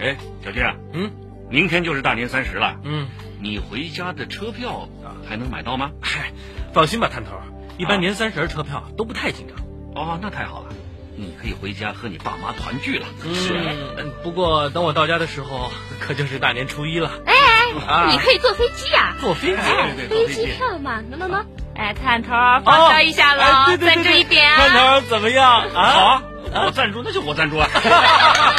哎，小俊啊，明天就是大年30了，你回家的车票还能买到吗？ 嗨，放心吧，探头，一般年30车票都不太紧张。 哦，那太好了，你可以回家和你爸妈团聚了。 不过等我到家的时候，可就是大年初1了。 你可以坐飞机啊？ 坐飞机？ 飞机票嘛，能。哎，探头报销一下了，赞助一点啊！ 探头怎么样啊？ 好啊，我赞助，那就我赞助啊。